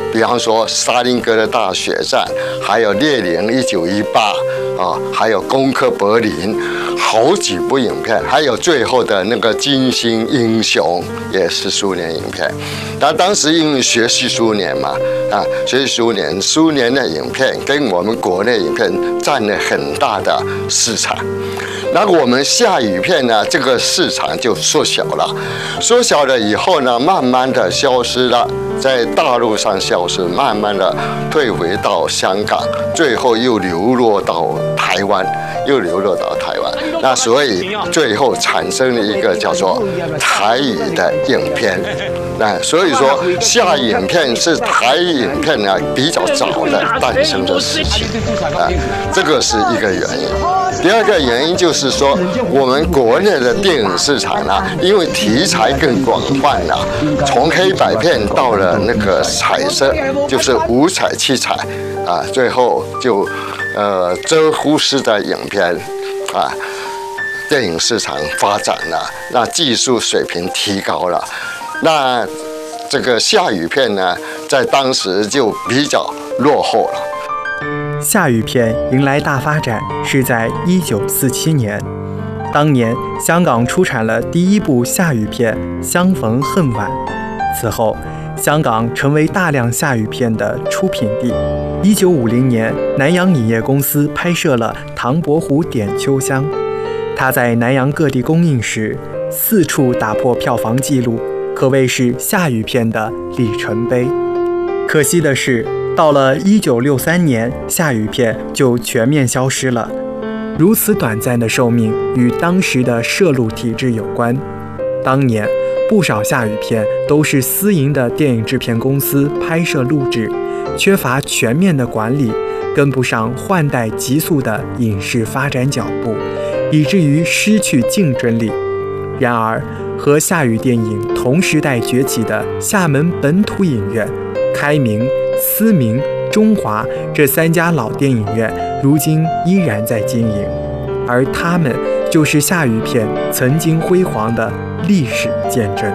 比方说斯大林格勒大血战，还有列宁1918啊，还有攻克柏林，好几部影片，还有最后的那个金星英雄也是苏联影片。那当时因为学习苏联嘛，学习苏联的影片跟我们国内影片占了很大的市场。那我们下雨片呢，这个市场就缩小了，缩小了以后呢，慢慢的消失了，在大陆上消失，慢慢的退回到香港，最后又流落到台湾，那所以最后产生了一个叫做台语的影片。那所以说，下影片是台语影片呢比较早的诞生的时期，这个是一个原因。第二个原因就是说，我们国内的电影市场呢，因为题材更广泛了，从黑白片到了那个彩色，就是五彩七彩最后就遮忽视的影片电影市场发展了，那技术水平提高了，那这个下雨片呢，在当时就比较落后了。 下雨片迎来大发展是在1947年，当年香港出产了第一部下雨片《相逢恨晚》，此后香港成为大量下雨片的出品地。1950年，南洋影业公司拍摄了《唐伯虎点秋香》，它在南洋各地公映时4处打破票房纪录，可谓是下雨片的里程碑。可惜的是，到了1963年，下雨片就全面消失了。如此短暂的寿命与当时的摄录体制有关。当年不少下雨片都是私营的电影制片公司拍摄录制，缺乏全面的管理，跟不上换代急速的影视发展脚步，以至于失去竞争力。然而，和下雨电影同时代崛起的厦门本土影院、开明、思明、中华这3家老电影院，如今依然在经营，而他们就是下雨片曾经辉煌的历史见证。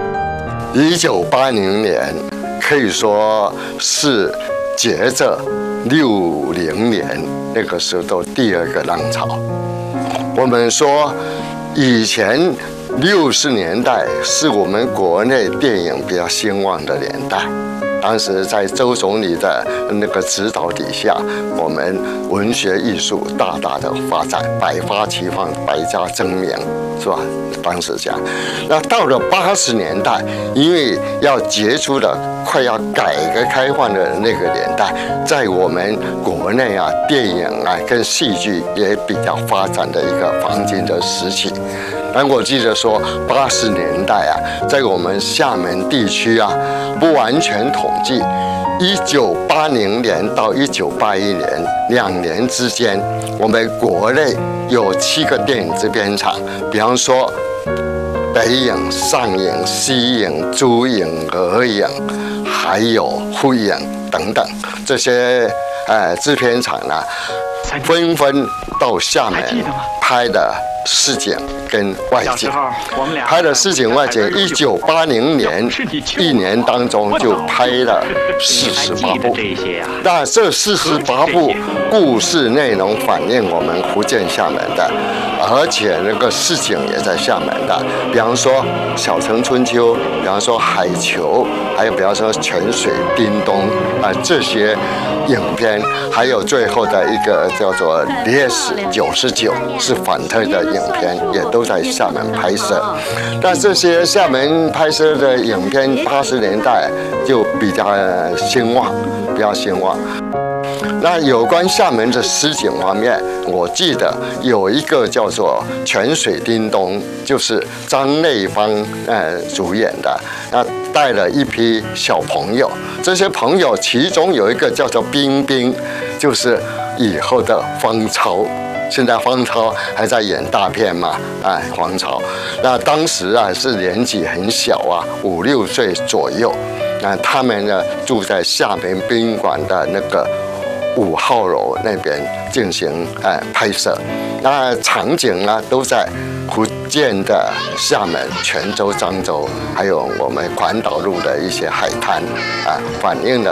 1980年可以说是接着60年那个时候第2个浪潮。我们说以前60年代是我们国内电影比较兴旺的年代，当时在周总理的那个指导底下，我们文学艺术大大的发展，百花齐放，百家争鸣，是吧？当时这样。那到了80年代，因为要结束了快要改革开放的那个年代，在我们国内电影跟戏剧也比较发展的一个黄金的时期。但我记得说，80年代在我们厦门地区不完全统计，1980年到1981年2年之间，我们国内有7个电影制片厂，比方说北影、上影、西影、珠影、俄影，还有沪影等等，这些制片厂纷纷到厦门拍的市井跟外景，拍的市井外景，1980年1年当中就拍了48部。那这48部故事内容反映我们福建厦门的，而且那个市井也在厦门的，比方说《小城春秋》，比方说《海球》，还有比方说《泉水叮咚》这些影片，还有最后的一个叫做《Les99》是反特的影片，也都在厦门拍摄。但这些厦门拍摄的影片，80年代就比较兴旺，比较兴旺。那有关厦门的市井方面，我记得有一个叫做《泉水叮咚》，就是张内芳主演的，那带了一批小朋友，这些朋友其中有一个叫做冰冰，就是以后的方超。现在方超还在演大片嘛？方超，那当时是年纪很小5、6岁左右。那他们呢住在厦门宾馆的那个5号楼那边进行拍摄，那场景都在福建的厦门、泉州、漳州，还有我们环岛路的一些海滩反映了